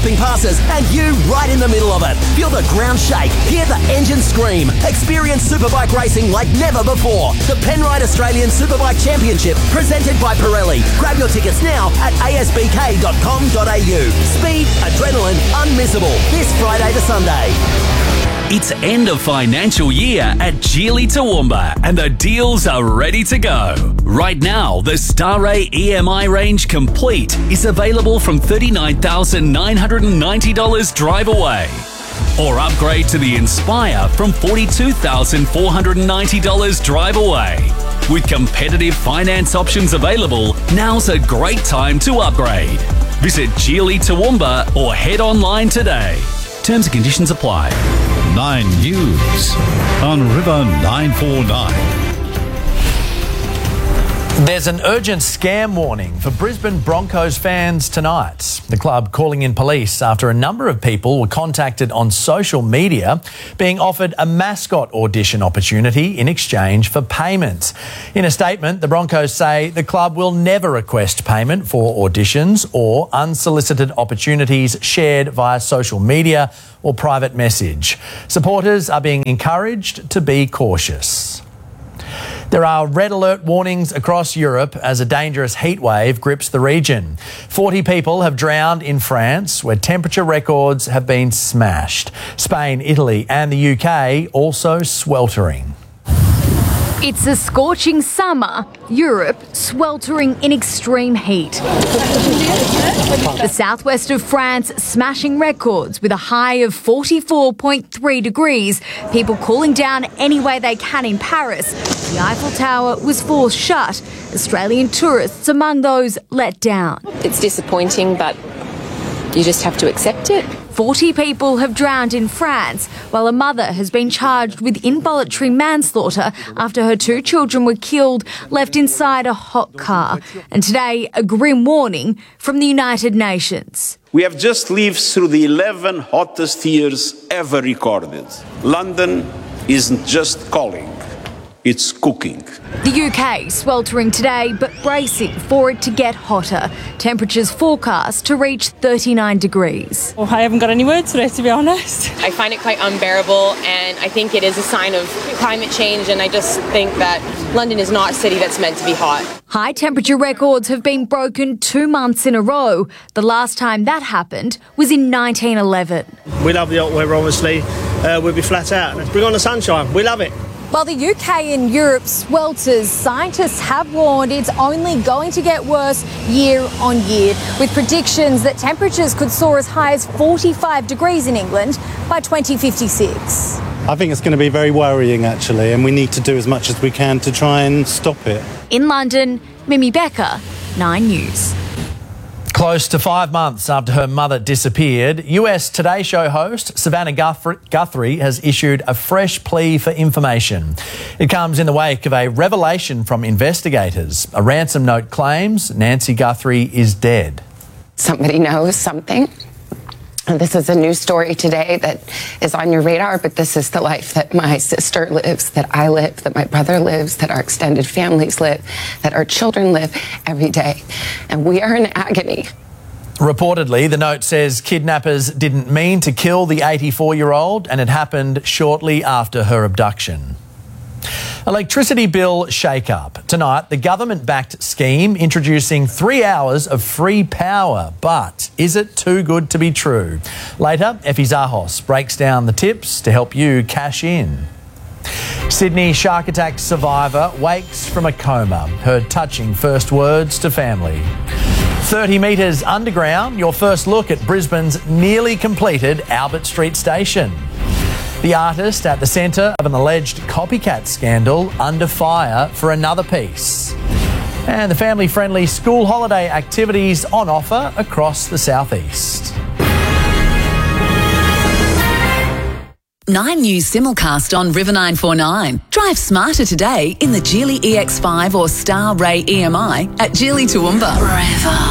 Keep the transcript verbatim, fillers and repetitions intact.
galloping passes, and you right in the middle of it. Feel the ground shake, hear the engine scream. Experience superbike racing like never before. The Penrite Australian Superbike Championship, presented by Pirelli. Grab your tickets now at a s b k dot com dot a u. Speed, adrenaline, unmissable. This Friday to Sunday. It's end of financial year at Geely Toowoomba and the deals are ready to go. Right now, the Starray E M I range complete is available from thirty-nine thousand nine hundred ninety dollars drive away. Or upgrade to the Inspire from forty-two thousand four hundred ninety dollars drive away. With competitive finance options available, now's a great time to upgrade. Visit Geely Toowoomba or head online today. Terms and conditions apply. Nine News on River nine four nine. There's an urgent scam warning for Brisbane Broncos fans tonight. The club calling in police after a number of people were contacted on social media being offered a mascot audition opportunity in exchange for payment. In a statement, the Broncos say the club will never request payment for auditions or unsolicited opportunities shared via social media or private message. Supporters are being encouraged to be cautious. There are red alert warnings across Europe as a dangerous heat wave grips the region. forty people have drowned in France, where temperature records have been smashed. Spain, Italy and the U K also sweltering. It's a scorching summer, Europe sweltering in extreme heat. The southwest of France smashing records with a high of forty-four point three degrees. People cooling down any way they can in Paris. The Eiffel Tower was forced shut. Australian tourists among those let down. It's disappointing, but you just have to accept it. forty people have drowned in France, while a mother has been charged with involuntary manslaughter after her two children were killed, left inside a hot car. And today, a grim warning from the United Nations. We have just lived through the eleven hottest years ever recorded. London isn't just calling, it's cooking. The U K sweltering today, but bracing for it to get hotter. Temperatures forecast to reach thirty-nine degrees. Well, I haven't got any words for it, to be honest. I find it quite unbearable, and I think it is a sign of climate change, and I just think that London is not a city that's meant to be hot. High temperature records have been broken two months in a row. The last time that happened was in nineteen eleven. We love the hot weather, obviously. Uh, we'll be flat out. Bring on the sunshine. We love it. While the U K and Europe swelters, scientists have warned it's only going to get worse year on year, with predictions that temperatures could soar as high as forty-five degrees in England by twenty fifty-six. I think it's going to be very worrying, actually, and we need to do as much as we can to try and stop it. In London, Mimi Becker, Nine News. Close to five months after her mother disappeared, U S Today Show host Savannah Guthrie has issued a fresh plea for information. It comes in the wake of a revelation from investigators. A ransom note claims Nancy Guthrie is dead. Somebody knows something. And this is a news story today that is on your radar, but this is the life that my sister lives, that I live, that my brother lives, that our extended families live, that our children live every day. And we are in agony. Reportedly, the note says kidnappers didn't mean to kill the eighty-four-year-old and it happened shortly after her abduction. Electricity bill shake-up. Tonight, the government-backed scheme introducing three hours of free power. But is it too good to be true? Later, Effie Zahos breaks down the tips to help you cash in. Sydney shark attack survivor wakes from a coma. Heard touching first words to family. thirty metres underground, your first look at Brisbane's nearly completed Albert Street Station. The artist at the centre of an alleged copycat scandal under fire for another piece. And the family-friendly school holiday activities on offer across the southeast. Nine News simulcast on River nine four nine. Drive smarter today in the Geely E X five or Starray E M I at Geely Toowoomba. River.